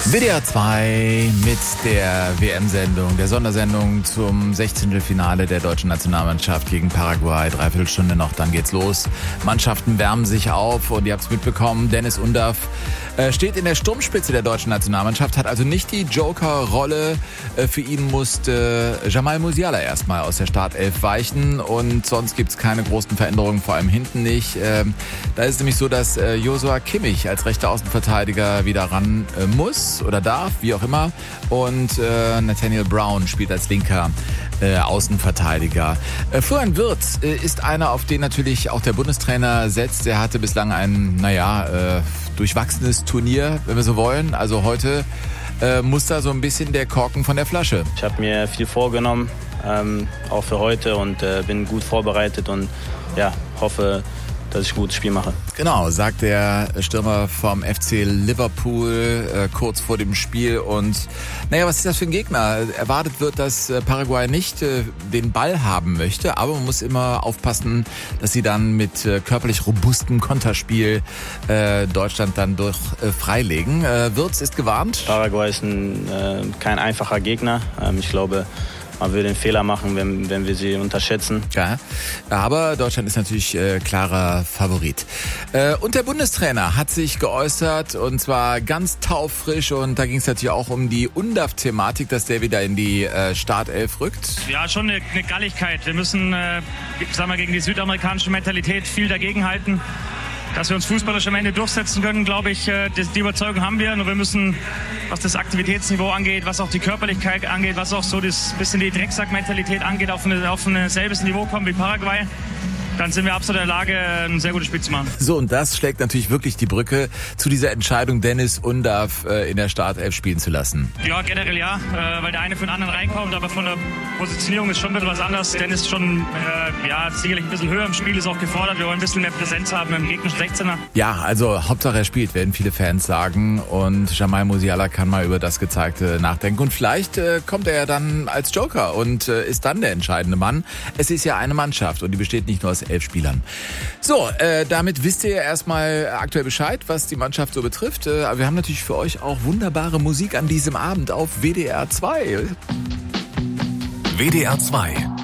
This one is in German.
WDR 2 mit der WM-Sendung, der Sondersendung zum 16. Finale der deutschen Nationalmannschaft gegen Paraguay. 3/4 Stunde noch, dann geht's los. Mannschaften wärmen sich auf und ihr habt's mitbekommen, Dennis Undav steht in der Sturmspitze der deutschen Nationalmannschaft, hat also nicht die Joker-Rolle. Für ihn musste Jamal Musiala erstmal aus der Startelf weichen und sonst gibt's keine großen Veränderungen, vor allem hinten nicht. Da ist es nämlich so, dass Joshua Kimmich als rechter Außenverteidiger wieder ran muss oder darf, wie auch immer. Und Nathaniel Brown spielt als linker Außenverteidiger. Florian Wirtz ist einer, auf den natürlich auch der Bundestrainer setzt. Er hatte bislang ein, durchwachsenes Turnier, wenn wir so wollen. Also heute muss da so ein bisschen der Korken von der Flasche. Ich habe mir viel vorgenommen, auch für heute, und bin gut vorbereitet und hoffe, dass ich ein gutes Spiel mache. Genau, sagt der Stürmer vom FC Liverpool kurz vor dem Spiel. Und was ist das für ein Gegner? Erwartet wird, dass Paraguay nicht den Ball haben möchte, aber man muss immer aufpassen, dass sie dann mit körperlich robustem Konterspiel Deutschland dann durch freilegen. Wirtz ist gewarnt. Paraguay ist kein einfacher Gegner. Ich glaube, man würde den Fehler machen, wenn wir sie unterschätzen. Ja, aber Deutschland ist natürlich klarer Favorit. Und der Bundestrainer hat sich geäußert, und zwar ganz taufrisch, und da ging es natürlich auch um die Undav-Thematik, dass der wieder in die Startelf rückt. Ja, schon eine Galligkeit. Wir müssen gegen die südamerikanische Mentalität viel dagegenhalten. Dass wir uns fußballisch am Ende durchsetzen können, glaube ich, die Überzeugung haben wir. Nur wir müssen, was das Aktivitätsniveau angeht, was auch die Körperlichkeit angeht, was auch so das bisschen die Drecksack-Mentalität angeht, auf ein selbes Niveau kommen wie Paraguay. Dann sind wir absolut in der Lage, ein sehr gutes Spiel zu machen. So, und das schlägt natürlich wirklich die Brücke zu dieser Entscheidung, Dennis Undav in der Startelf spielen zu lassen. Ja, generell ja, weil der eine für den anderen reinkommt, aber von der Positionierung ist schon ein bisschen was anderes. Dennis ist schon sicherlich ein bisschen höher im Spiel, ist auch gefordert. Wir wollen ein bisschen mehr Präsenz haben im gegnerischen 16er. Ja, also Hauptsache er spielt, werden viele Fans sagen. Und Jamal Musiala kann mal über das Gezeigte nachdenken. Und vielleicht kommt er ja dann als Joker und ist dann der entscheidende Mann. Es ist ja eine Mannschaft und die besteht nicht nur aus 11 Spielern. So, damit wisst ihr erstmal aktuell Bescheid, was die Mannschaft so betrifft. Aber wir haben natürlich für euch auch wunderbare Musik an diesem Abend auf WDR 2. WDR 2